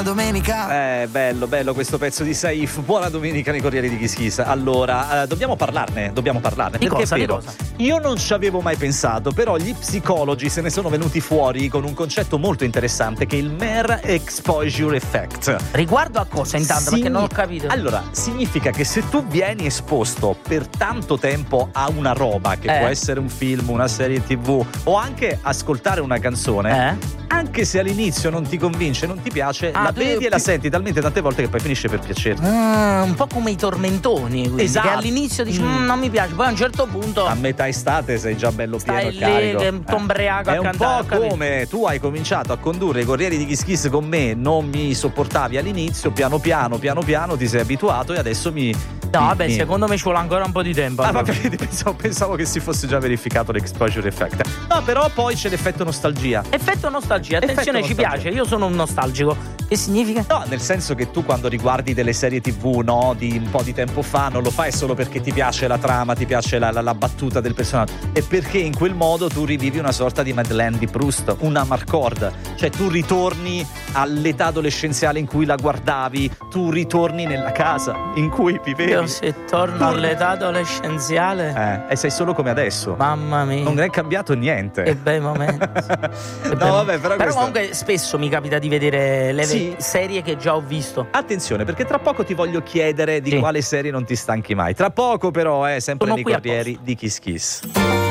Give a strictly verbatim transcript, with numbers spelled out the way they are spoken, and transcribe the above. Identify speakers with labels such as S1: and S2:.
S1: buona domenica.
S2: Eh, bello, bello questo pezzo di Saif. Buona domenica nei Corrieri di Kiss Kiss. Allora, eh, dobbiamo parlarne, dobbiamo parlarne.
S3: Di
S2: perché
S3: cosa,
S2: è vero,
S3: di cosa?
S2: Io non ci avevo mai pensato, però gli psicologi se ne sono venuti fuori con un concetto molto interessante che è il Mere Exposure Effect.
S3: Riguardo a cosa intanto?
S2: Signi-
S3: Perché non ho capito.
S2: Allora, significa che se tu vieni esposto per tanto tempo a una roba, che
S3: Eh.
S2: può essere un film, una serie tivù o anche ascoltare una canzone,
S3: Eh?
S2: anche se all'inizio non ti convince, non ti piace,
S3: Ah,
S2: la
S3: tu-
S2: vedi e la
S3: tu-
S2: senti talmente tante volte che poi finisce per piacerti.
S3: Ah, un po' come i tormentoni, quindi,
S2: Esatto.
S3: che all'inizio dici
S2: Mm.
S3: "Mm, non mi piace", poi a un certo punto
S2: A metà estate sei già bello
S3: Stai
S2: pieno
S3: lì,
S2: carico.
S3: che t'ombriaco a
S2: È un
S3: cantare, ho
S2: po'
S3: capito.
S2: come tu hai cominciato a condurre i Corrieri di Kiss Kiss con me, non mi sopportavi all'inizio, piano piano, piano piano ti sei abituato e adesso mi...
S3: No,
S2: mi-
S3: vabbè,
S2: mi-
S3: secondo me ci vuole ancora un po' di tempo.
S2: Ah,
S3: allora.
S2: vabbè, pensavo, pensavo che si fosse già verificato l'exposure effect. No, però poi c'è l'effetto nostalgia.
S3: Effetto nostalgia, attenzione,
S2: Effetto
S3: ci
S2: nostalgia.
S3: piace, io sono un nostalgico. Che significa?
S2: No, nel senso che tu quando riguardi delle serie tivù, no, di un po' di tempo fa, non lo fai solo perché ti piace la trama, ti piace la, la, la battuta del personaggio, è perché in quel modo tu rivivi una sorta di Madeleine di Proust, una Amarcord. Cioè tu ritorni all'età adolescenziale in cui la guardavi, tu ritorni nella casa in cui vivevi.
S3: Io se torno
S2: Tu-
S3: all'età adolescenziale,
S2: Eh, e sei solo come adesso.
S3: mamma mia.
S2: Non è cambiato niente.
S3: Che bei momenti. Che bei
S2: No, vabbè, però, questo-
S3: comunque spesso mi capita di vedere le
S2: Sì.
S3: serie che già ho visto.
S2: Attenzione, perché tra poco ti voglio chiedere di
S3: Sì.
S2: quale serie non ti stanchi mai. Tra poco, però, è sempre
S3: Sono
S2: nei
S3: qui
S2: Corrieri di Kiss Kiss.